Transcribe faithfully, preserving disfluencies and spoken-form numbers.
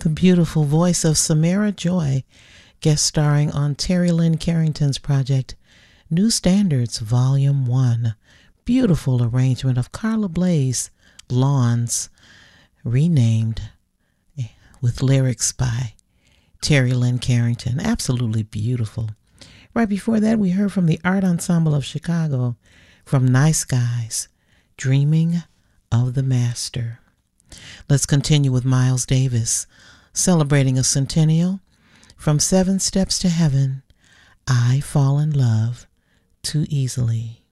The beautiful voice of Samara Joy, guest starring on Terry Lynn Carrington's project, New Standards, Volume one. Beautiful arrangement of Carla Blaze, Lawns, renamed with lyrics by Terry Lynn Carrington. Absolutely beautiful. Right before that, we heard from the Art Ensemble of Chicago, from Nice Guys, Dreaming of the Master. Let's continue with Miles Davis, celebrating a centennial, from Seven Steps to Heaven, I Fall in Love Too Easily.